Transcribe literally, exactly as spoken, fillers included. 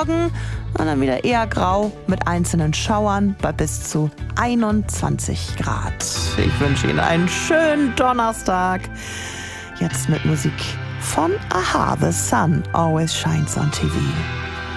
Morgen und dann wieder eher grau mit einzelnen Schauern bei bis zu einundzwanzig Grad. Ich wünsche Ihnen einen schönen Donnerstag. Jetzt mit Musik von Aha, The Sun Always Shines on T V.